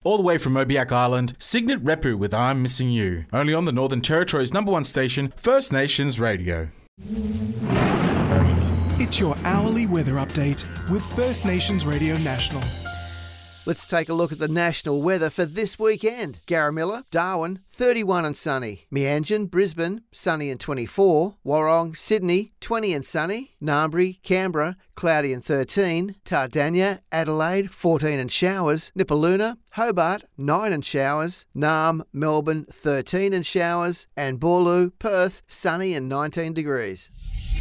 All the way from Mobiak Island, Signet Repu with I'm Missing You. Only on the Northern Territory's #1 station, First Nations Radio. It's your hourly weather update with First Nations Radio National. Let's take a look at the national weather for this weekend. Garamilla, Darwin, 31 and sunny. Meanjin, Brisbane, sunny and 24. Warrong, Sydney, 20 and sunny. Narmbri, Canberra, cloudy and 13. Tardania, Adelaide, 14 and showers. Nipaluna, Hobart, 9 and showers. Naarm, Melbourne, 13 and showers. And Boorloo, Perth, sunny and 19 degrees.